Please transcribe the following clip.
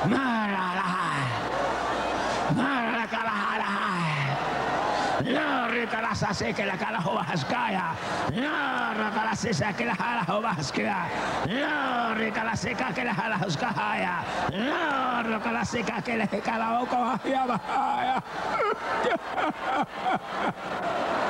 Lori kalasase kela kalahovaskaya. Lori kalasisa kela halahovaskaya. Lori kalasika kela halahoskaya. Lori kalasika kela kalahokohaya.